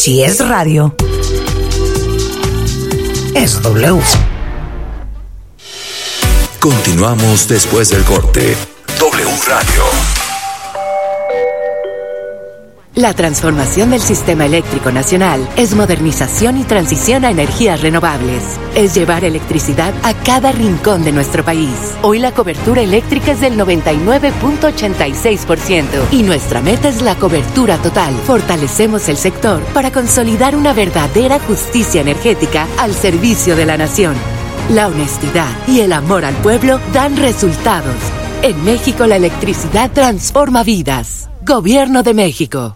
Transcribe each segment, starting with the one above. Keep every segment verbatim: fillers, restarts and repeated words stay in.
Si es radio, es W. Continuamos después del corte. W Radio. La transformación del sistema eléctrico nacional es modernización y transición a energías renovables. Es llevar electricidad a cada rincón de nuestro país. Hoy la cobertura eléctrica es del noventa y nueve punto ochenta y seis por ciento y nuestra meta es la cobertura total. Fortalecemos el sector para consolidar una verdadera justicia energética al servicio de la nación. La honestidad y el amor al pueblo dan resultados. En México la electricidad transforma vidas. Gobierno de México.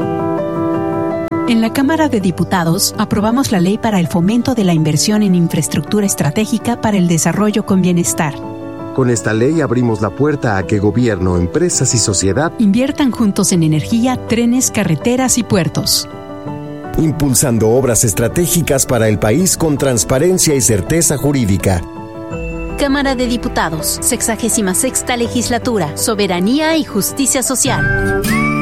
En la Cámara de Diputados aprobamos la ley para el fomento de la inversión en infraestructura estratégica para el desarrollo con bienestar. Con esta ley abrimos la puerta a que gobierno, empresas y sociedad inviertan juntos en energía, trenes, carreteras y puertos. Impulsando obras estratégicas para el país con transparencia y certeza jurídica. Cámara de Diputados, sexagésima sexta legislatura, soberanía y justicia social.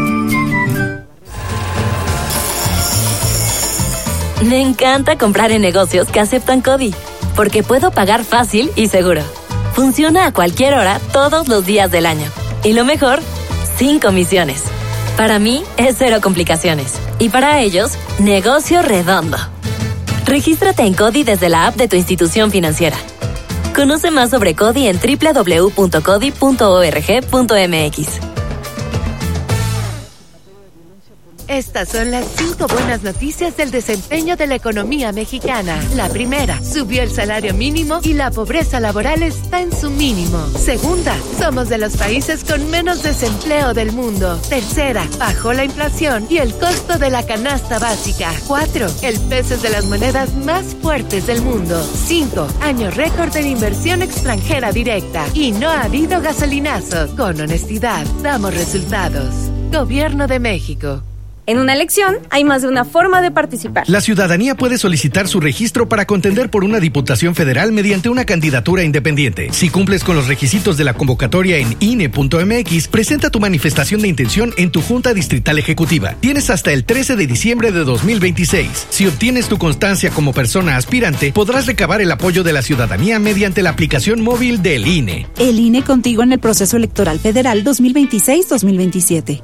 Me encanta comprar en negocios que aceptan CODI, porque puedo pagar fácil y seguro. Funciona a cualquier hora, todos los días del año. Y lo mejor, sin comisiones. Para mí, es cero complicaciones. Y para ellos, negocio redondo. Regístrate en CODI desde la app de tu institución financiera. Conoce más sobre CODI en doble u doble u doble u punto codi punto org punto m x. Estas son las cinco buenas noticias del desempeño de la economía mexicana. La primera, subió el salario mínimo y la pobreza laboral está en su mínimo. Segunda, somos de los países con menos desempleo del mundo. Tercera, bajó la inflación y el costo de la canasta básica. Cuatro, el peso es de las monedas más fuertes del mundo. Cinco, año récord de inversión extranjera directa. Y no ha habido gasolinazos. Con honestidad, damos resultados. Gobierno de México. En una elección hay más de una forma de participar. La ciudadanía puede solicitar su registro para contender por una diputación federal mediante una candidatura independiente. Si cumples con los requisitos de la convocatoria en I N E punto M X, presenta tu manifestación de intención en tu Junta Distrital Ejecutiva. Tienes hasta el trece de diciembre de dos mil veintiséis. Si obtienes tu constancia como persona aspirante, podrás recabar el apoyo de la ciudadanía mediante la aplicación móvil del I N E. El I N E contigo en el proceso electoral federal dos mil veintiséis dos mil veintisiete.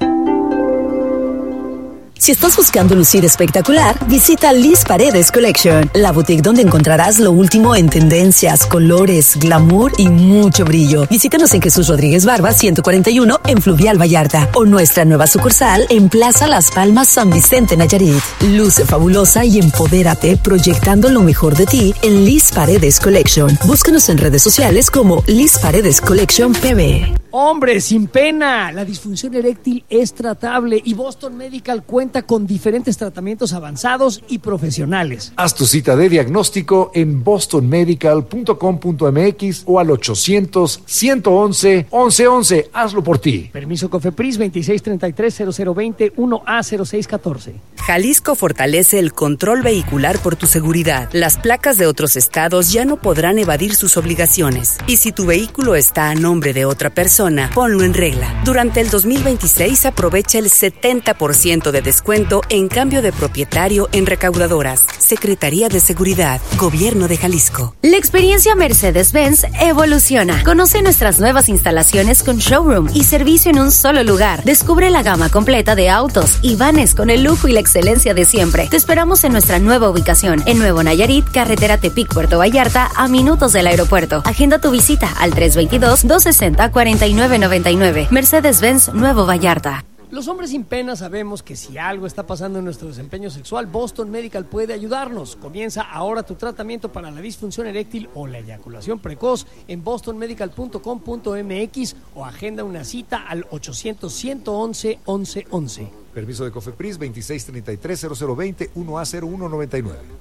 Si estás buscando lucir espectacular, visita Liz Paredes Collection, la boutique donde encontrarás lo último en tendencias, colores, glamour y mucho brillo. Visítanos en Jesús Rodríguez Barba ciento cuarenta y uno en Fluvial Vallarta o nuestra nueva sucursal en Plaza Las Palmas San Vicente Nayarit. Luce fabulosa y empodérate proyectando lo mejor de ti en Liz Paredes Collection. Búscanos en redes sociales como Liz Paredes Collection P B. Hombre, sin pena, la disfunción eréctil es tratable y Boston Medical cuenta con diferentes tratamientos avanzados y profesionales. Haz tu cita de diagnóstico en boston medical punto com punto m x o al ochocientos, ciento once, once once. Hazlo por ti. Permiso COFEPRIS veintiséis treinta y tres cero cero veinte uno A cero seis catorce. Jalisco fortalece el control vehicular por tu seguridad. Las placas de otros estados ya no podrán evadir sus obligaciones. Y si tu vehículo está a nombre de otra persona, ponlo en regla. Durante el dos mil veintiséis aprovecha el setenta por ciento de descuento en cambio de propietario en recaudadoras. Secretaría de Seguridad, Gobierno de Jalisco. La experiencia Mercedes-Benz evoluciona. Conoce nuestras nuevas instalaciones con showroom y servicio en un solo lugar. Descubre la gama completa de autos y vanes con el lujo y la excelencia de siempre. Te esperamos en nuestra nueva ubicación, en Nuevo Nayarit, carretera Tepic-Puerto Vallarta, a minutos del aeropuerto. Agenda tu visita al tres dos dos, dos seis cero, cuarenta y nueve noventa y nueve. Mercedes-Benz Nuevo Vallarta. Los hombres sin pena sabemos que si algo está pasando en nuestro desempeño sexual, Boston Medical puede ayudarnos. Comienza ahora tu tratamiento para la disfunción eréctil o la eyaculación precoz en boston medical punto com punto m x o agenda una cita al ochocientos, ciento once, once once. Permiso de COFEPRIS veintiséis treinta y tres cero cero veinte uno A cero uno noventa y nueve.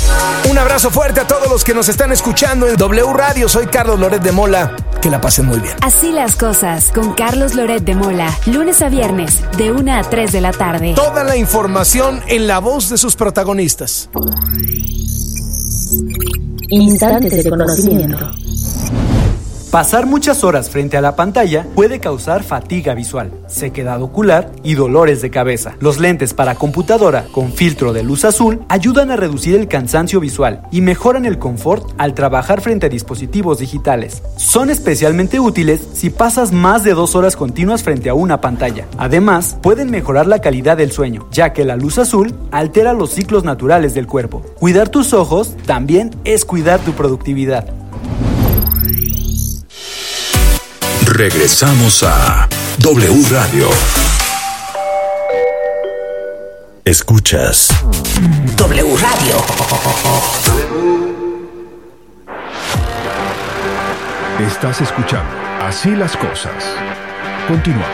Un abrazo fuerte a todos los que nos están escuchando en W Radio. Soy Carlos Loret de Mola. Que la pasen muy bien. Así las cosas con Carlos Loret de Mola. Lunes a viernes, de una a tres de la tarde. Toda la información en la voz de sus protagonistas. Instantes de conocimiento. Pasar muchas horas frente a la pantalla puede causar fatiga visual, sequedad ocular y dolores de cabeza. Los lentes para computadora con filtro de luz azul ayudan a reducir el cansancio visual y mejoran el confort al trabajar frente a dispositivos digitales. Son especialmente útiles si pasas más de dos horas continuas frente a una pantalla. Además, pueden mejorar la calidad del sueño, ya que la luz azul altera los ciclos naturales del cuerpo. Cuidar tus ojos también es cuidar tu productividad. Regresamos a W Radio. Escuchas W Radio. Estás escuchando Así las Cosas. Continuamos.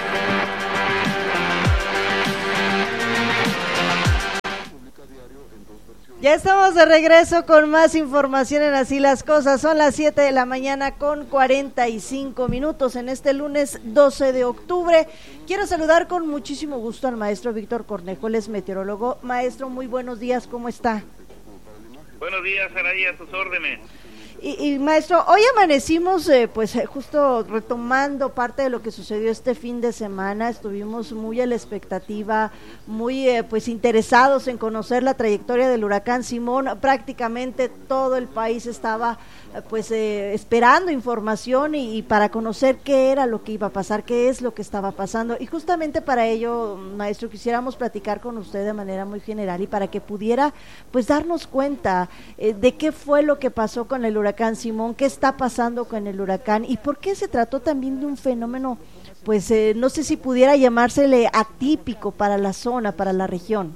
Ya estamos de regreso con más información en Así las Cosas. Son las siete de la mañana con cuarenta y cinco minutos en este lunes doce de octubre. Quiero saludar con muchísimo gusto al maestro Víctor Cornejo, él es meteorólogo. Maestro, muy buenos días, ¿cómo está? Buenos días, Saraí, a tus órdenes. Y, y maestro, hoy amanecimos eh, pues eh, justo retomando parte de lo que sucedió este fin de semana. Estuvimos muy a la expectativa, muy eh, pues interesados en conocer la trayectoria del huracán Simón. Prácticamente todo el país estaba eh, pues eh, esperando información y, y para conocer qué era lo que iba a pasar, qué es lo que estaba pasando. Y justamente para ello, maestro, quisiéramos platicar con usted de manera muy general y para que pudiera pues darnos cuenta eh, de qué fue lo que pasó con el huracán huracán Simón, qué está pasando con el huracán y por qué se trató también de un fenómeno, pues eh, no sé si pudiera llamársele atípico para la zona, para la región.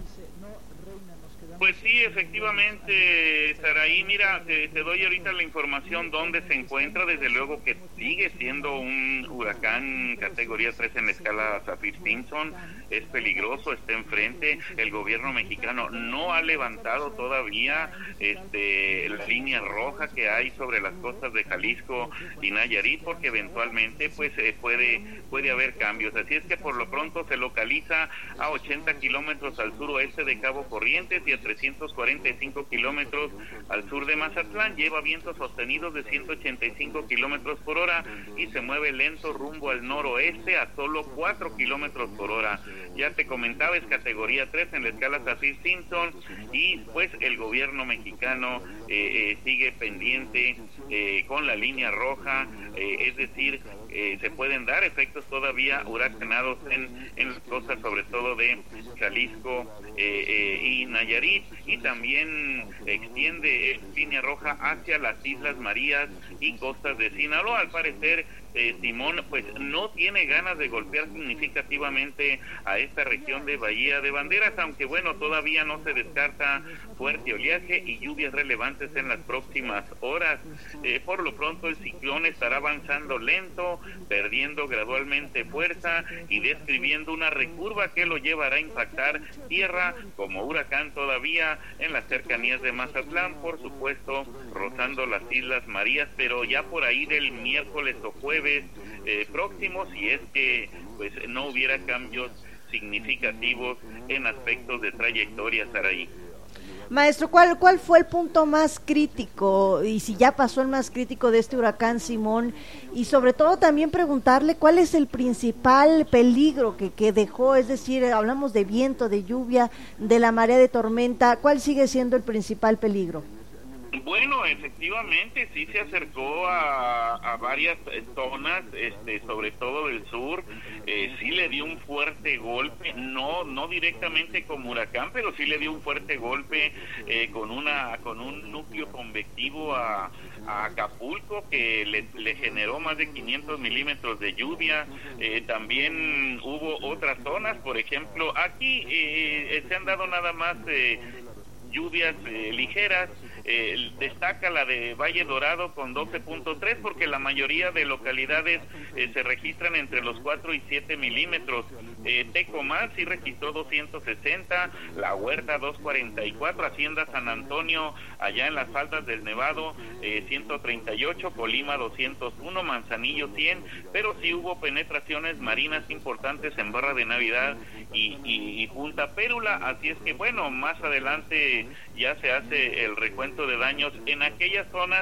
Pues sí, efectivamente, Saraí, mira, te, te doy ahorita la información dónde se encuentra. Desde luego que sigue siendo un huracán categoría tres en la escala Saffir-Simpson, es peligroso, está enfrente. El gobierno mexicano no ha levantado todavía este, la línea roja que hay sobre las costas de Jalisco y Nayarit, porque eventualmente pues eh, puede, puede haber cambios. Así es que por lo pronto se localiza a ochenta kilómetros al suroeste de Cabo Corrientes y a trescientos cuarenta y cinco kilómetros al sur de Mazatlán. Lleva vientos sostenidos de ciento ochenta y cinco kilómetros por hora y se mueve lento rumbo al noroeste a solo cuatro kilómetros por hora. Ya te comentaba, es categoría tres en la escala Saffir-Simpson y pues el gobierno mexicano eh, eh, sigue pendiente eh, con la línea roja, eh, es decir, eh, se pueden dar efectos todavía huracanados en, en las costas, sobre todo de Jalisco eh, eh, y Nayarit, y también extiende eh, línea roja hacia las Islas Marías y costas de Sinaloa. Al parecer eh, Simón pues no tiene ganas de golpear significativamente a esta región de Bahía de Banderas, aunque bueno, todavía no se descarta fuerte oleaje y lluvias relevantes en las próximas horas. Eh, por lo pronto el ciclón estará avanzando lento, perdiendo gradualmente fuerza y describiendo una recurva que lo llevará a impactar tierra como huracán todavía en las cercanías de Mazatlán, por supuesto rozando las Islas Marías, pero ya por ahí del miércoles o jueves eh, próximo, si es que pues no hubiera cambios significativos en aspectos de trayectoria, Saraí. Maestro, ¿cuál, ¿cuál fue el punto más crítico y si ya pasó el más crítico de este huracán Simón? Y sobre todo también preguntarle cuál es el principal peligro que, que dejó, es decir, hablamos de viento, de lluvia, de la marea de tormenta, ¿cuál sigue siendo el principal peligro? Bueno, efectivamente sí se acercó a, a varias zonas, este, sobre todo del sur, eh, sí le dio un fuerte golpe, no no directamente como huracán, pero sí le dio un fuerte golpe eh, con una con un núcleo convectivo a, a Acapulco que le, le generó más de quinientos milímetros de lluvia. Eh, también hubo otras zonas, por ejemplo, aquí eh, se han dado nada más eh, lluvias eh, ligeras. Eh, destaca la de Valle Dorado con doce punto tres porque la mayoría de localidades eh, se registran entre los cuatro y siete milímetros. eh, Tecomán sí registró doscientos sesenta, La Huerta doscientos cuarenta y cuatro, Hacienda San Antonio allá en las faldas del Nevado eh, ciento treinta y ocho, Colima doscientos uno, Manzanillo cien, pero sí hubo penetraciones marinas importantes en Barra de Navidad y, y, y Punta Pérula. Así es que bueno, más adelante ya se hace el recuento de daños en aquellas zonas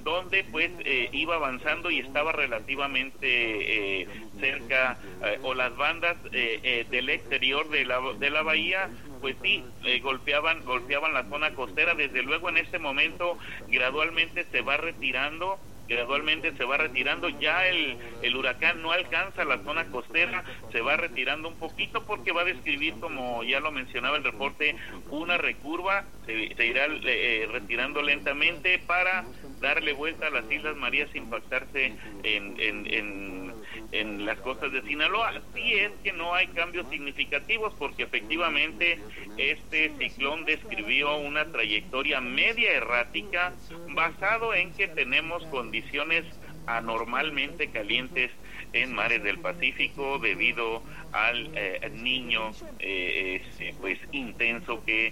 donde pues eh, iba avanzando y estaba relativamente eh, cerca, eh, o las bandas eh, eh, del exterior de la, de la bahía, pues sí, eh, golpeaban, golpeaban la zona costera. Desde luego en este momento gradualmente se va retirando, gradualmente se va retirando, ya el, el huracán no alcanza la zona costera, se va retirando un poquito porque va a describir, como ya lo mencionaba el reporte, una recurva, se, se irá eh, retirando lentamente para darle vuelta a las Islas Marías, impactarse en, en, en, en las costas de Sinaloa. Sí es que no hay cambios significativos porque efectivamente este ciclón describió una trayectoria media errática basado en que tenemos condiciones anormalmente calientes en mares del Pacífico debido al eh, niño eh, este, pues intenso que